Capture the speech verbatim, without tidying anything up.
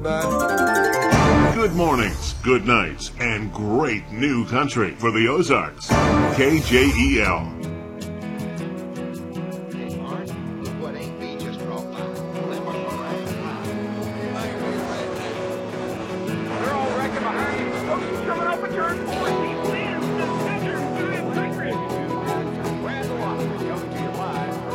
Bye. Good mornings, good nights, and great new country for the Ozarks. K J E L.